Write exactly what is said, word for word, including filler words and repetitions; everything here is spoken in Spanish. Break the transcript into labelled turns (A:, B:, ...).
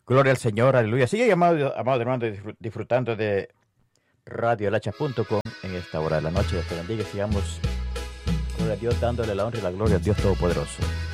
A: Gloria al Señor, aleluya. Sigue, amado, amado hermano, disfrut- disfrutando de radio el hacha punto com en esta hora de la noche. Dios te bendiga y sigamos, gloria a Dios, dándole la honra y la gloria a Dios Todopoderoso.